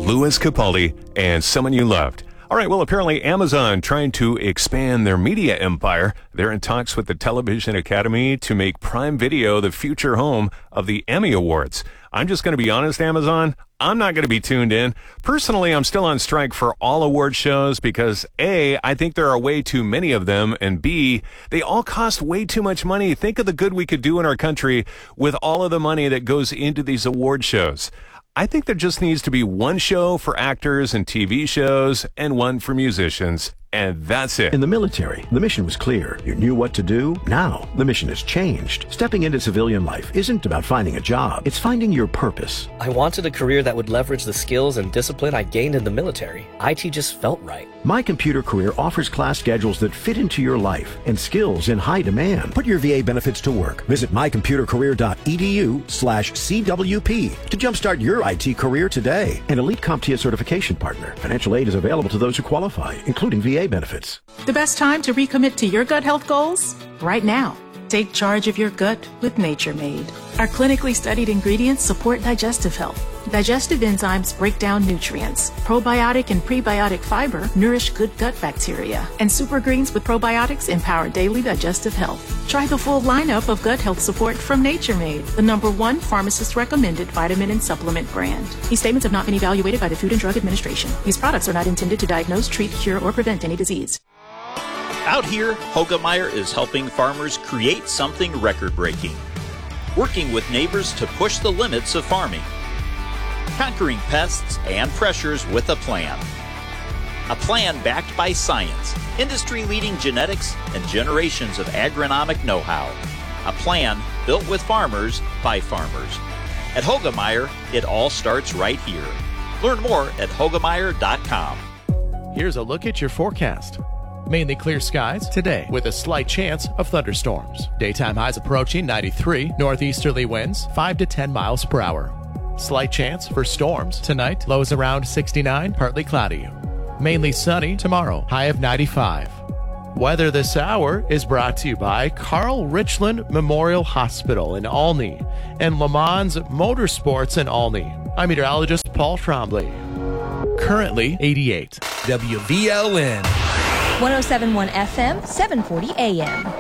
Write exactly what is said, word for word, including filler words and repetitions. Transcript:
Louis Capaldi and Someone You Loved. All right, well, apparently Amazon trying to expand their media empire. They're in talks with the Television Academy to make Prime Video the future home of the Emmy Awards. I'm just going to be honest, Amazon, I'm not going to be tuned in. Personally, I'm still on strike for all award shows because A, I think there are way too many of them, and B, they all cost way too much money. Think of the good we could do in our country with all of the money that goes into these award shows. I think there just needs to be one show for actors and T V shows and one for musicians, and that's it. In the military, the mission was clear. You knew what to do. Now, the mission has changed. Stepping into civilian life isn't about finding a job. It's finding your purpose. I wanted a career that would leverage the skills and discipline I gained in the military. I T just felt right. My Computer Career offers class schedules that fit into your life and skills in high demand. Put your V A benefits to work. Visit mycomputercareer.edu slash CWP to jumpstart your I T career today. An Elite CompTIA certification partner. Financial aid is available to those who qualify, including V A benefits. The best time to recommit to your gut health goals? Right now. Take charge of your gut with Nature Made. Our clinically studied ingredients support digestive health. Digestive enzymes break down nutrients. Probiotic and prebiotic fiber nourish good gut bacteria. And super greens with probiotics empower daily digestive health. Try the full lineup of gut health support from Nature Made, the number one pharmacist-recommended vitamin and supplement brand. These statements have not been evaluated by the Food and Drug Administration. These products are not intended to diagnose, treat, cure, or prevent any disease. Out here, Hoegemeyer is helping farmers create something record-breaking, working with neighbors to push the limits of farming, conquering pests and pressures with a plan. A plan backed by science, industry-leading genetics, and generations of agronomic know-how. A plan built with farmers by farmers. At Hoegemeyer, it all starts right here. Learn more at Hoegemeyer dot com. Here's a look at your forecast. Mainly clear skies today with a slight chance of thunderstorms. Daytime highs approaching ninety-three, northeasterly winds five to ten miles per hour. Slight chance for storms tonight, lows around sixty-nine, partly cloudy. Mainly sunny tomorrow, high of ninety-five. Weather this hour is brought to you by Carl Richland Memorial Hospital in Olney and Le Mans Motorsports in Olney. I'm meteorologist Paul Trombley. Currently eighty-eight. W V L N. one oh seven point one F M, seven forty A M.